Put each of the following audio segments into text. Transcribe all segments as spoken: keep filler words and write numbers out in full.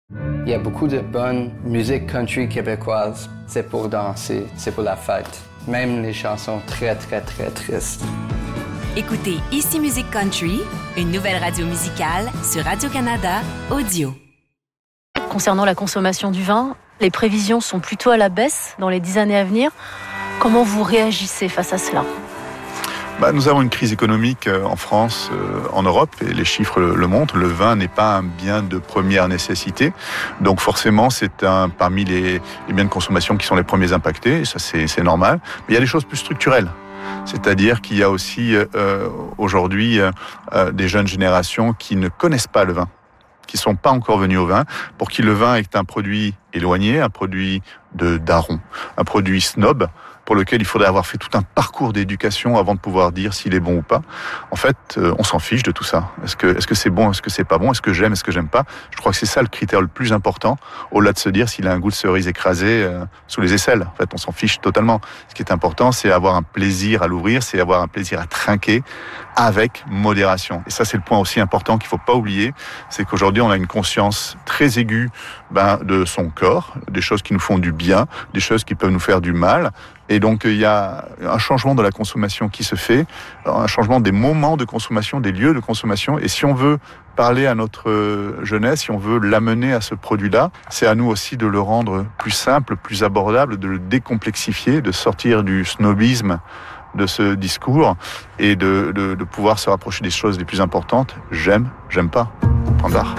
Il y a beaucoup de bonne musique country québécoise. C'est pour danser, c'est pour la fête. Même les chansons très, très, très tristes. Écoutez Ici Musique Country, une nouvelle radio musicale sur Radio-Canada Audio. Concernant la consommation du vin, les prévisions sont plutôt à la baisse dans les dix années à venir. Comment vous réagissez face à cela ? Bah, nous avons une crise économique en France, euh, en Europe, et les chiffres le, le montrent. Le vin n'est pas un bien de première nécessité. Donc forcément, c'est un parmi les, les biens de consommation qui sont les premiers impactés. Ça, c'est, c'est normal. Mais il y a des choses plus structurelles. C'est-à-dire qu'il y a aussi euh, aujourd'hui euh, des jeunes générations qui ne connaissent pas le vin, qui ne sont pas encore venus au vin, pour qui le vin est un produit éloigné, un produit de daron, un produit snob, pour lequel il faudrait avoir fait tout un parcours d'éducation avant de pouvoir dire s'il est bon ou pas. En fait, euh, on s'en fiche de tout ça. Est-ce que, est-ce que c'est bon, est-ce que c'est pas bon, est-ce que j'aime, est-ce que j'aime pas ? Je crois que c'est ça le critère le plus important, au-delà de se dire s'il a un goût de cerise écrasée euh, sous les aisselles. En fait, on s'en fiche totalement. Ce qui est important, c'est avoir un plaisir à l'ouvrir, c'est avoir un plaisir à trinquer avec modération. Et ça, c'est le point aussi important qu'il faut pas oublier, c'est qu'aujourd'hui, on a une conscience très aiguë ben, de son corps, des choses qui nous font du bien, des choses qui peuvent nous faire du mal. Et donc, il y a un changement de la consommation qui se fait, un changement des moments de consommation, des lieux de consommation. Et si on veut parler à notre jeunesse, si on veut l'amener à ce produit-là, c'est à nous aussi de le rendre plus simple, plus abordable, de le décomplexifier, de sortir du snobisme de ce discours et de, de, de pouvoir se rapprocher des choses les plus importantes. J'aime, j'aime pas. Point barre.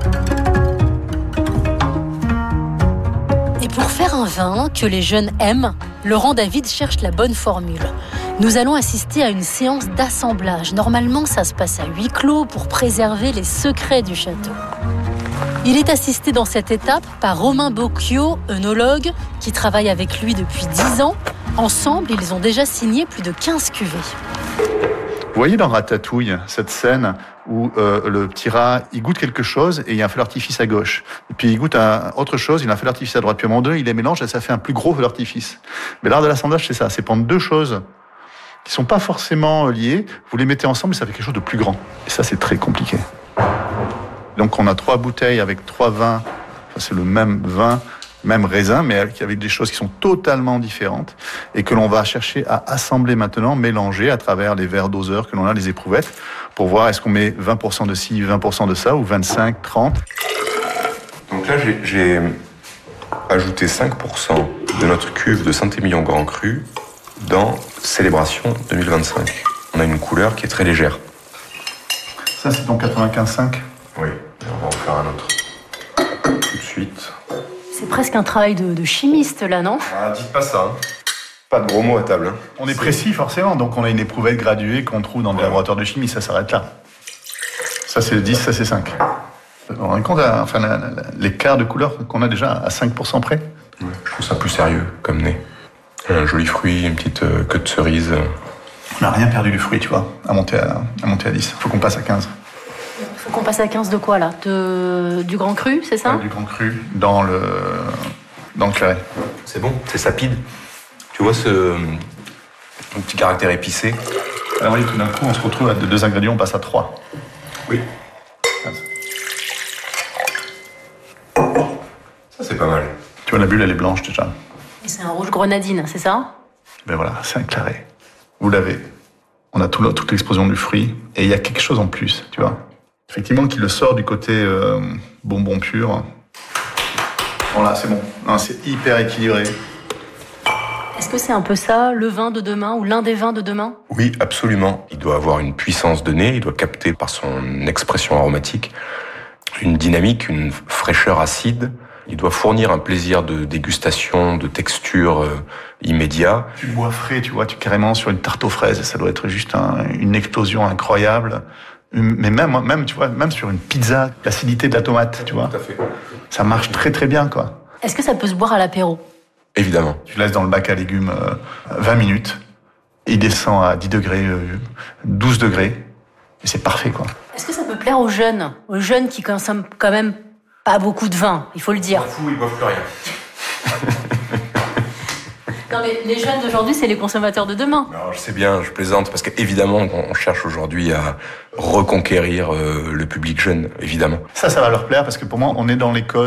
Et pour faire un vin que les jeunes aiment, Laurent David cherche la bonne formule. Nous allons assister à une séance d'assemblage. Normalement, ça se passe à huis clos pour préserver les secrets du château. Il est assisté dans cette étape par Romain Bocchio, œnologue, qui travaille avec lui depuis dix ans. Ensemble, ils ont déjà signé plus de quinze cuvées. Vous voyez dans Ratatouille, cette scène où euh, le petit rat, il goûte quelque chose et il y a un feu d'artifice à gauche. Et puis il goûte à autre chose, il a un feu d'artifice à droite. Puis à un moment donné, il les mélange et ça fait un plus gros feu d'artifice. Mais l'art de l'assemblage, c'est ça. C'est prendre deux choses qui sont pas forcément liées. Vous les mettez ensemble et ça fait quelque chose de plus grand. Et ça, c'est très compliqué. Donc on a trois bouteilles avec trois vins. Enfin, c'est le même vin, même raisin, mais avec des choses qui sont totalement différentes et que l'on va chercher à assembler maintenant, mélanger à travers les verres doseurs que l'on a, les éprouvettes, pour voir est-ce qu'on met vingt pour cent de ci, vingt pour cent de ça, ou vingt-cinq, trente. Donc là, j'ai, j'ai ajouté cinq pour cent de notre cuve de Saint-Émilion Grand Cru dans Célébration deux mille vingt-cinq. On a une couleur qui est très légère. Ça, c'est ton quatre-vingt-quinze virgule cinq ? Oui, on va en faire un autre. Tout de suite. C'est presque un travail de, de chimiste, là, non ? Ah, dites pas ça, hein. Pas de gros mots à table. Hein. On est précis, forcément, donc on a une éprouvette graduée qu'on trouve dans le laboratoire de chimie, ça s'arrête là. Ça, c'est dix, ça, c'est cinq. On rend compte, enfin, la, la, l'écart de couleur qu'on a déjà à cinq pour cent près. Ouais, je trouve ça plus sérieux, comme nez. Un joli fruit, une petite euh, queue de cerise. On n'a rien perdu du fruit, tu vois, à monter à, à monter à dix. Faut qu'on passe à quinze. Faut qu'on passe à quinze de quoi, là ? de, Du Grand Cru, c'est ça ? Ouais, du Grand Cru, dans le, dans le claret. C'est bon, c'est sapide. Tu vois ce un petit caractère épicé. Alors oui, tout d'un coup, on se retrouve à de deux ingrédients, on passe à trois. Oui. Ça, c'est pas mal. Tu vois, la bulle, elle est blanche déjà. Et c'est un rouge grenadine, c'est ça ? Ben voilà, c'est un claret. Vous l'avez. On a tout le, toute l'explosion du fruit. Et il y a quelque chose en plus, tu vois. Effectivement, qui le sort du côté euh, bonbon pur. Bon là, c'est bon. Non, c'est hyper équilibré. Est-ce que c'est un peu ça, le vin de demain, ou l'un des vins de demain ? Oui, absolument. Il doit avoir une puissance de nez, il doit capter par son expression aromatique une dynamique, une fraîcheur acide. Il doit fournir un plaisir de dégustation, de texture euh, immédiat. Tu le bois frais, tu vois, tu carrément sur une tarte aux fraises. Ça doit être juste un, une explosion incroyable. Mais même, même, tu vois, même sur une pizza, l'acidité de la tomate, tu vois. Tout à fait. Ça marche très très bien, quoi. Est-ce que ça peut se boire à l'apéro ? Évidemment. Tu laisses dans le bac à légumes euh, vingt minutes. Il descend à dix degrés, euh, douze degrés. Et c'est parfait, quoi. Est-ce que ça peut plaire aux jeunes ? Aux jeunes qui consomment quand même pas beaucoup de vin, il faut le dire. Ils s'en foutent, ils boivent plus rien. Non mais les jeunes d'aujourd'hui, c'est les consommateurs de demain. Alors, je sais bien, je plaisante, parce qu'évidemment, on cherche aujourd'hui à reconquérir euh, le public jeune, évidemment. Ça, ça va leur plaire, parce que pour moi, on est dans les codes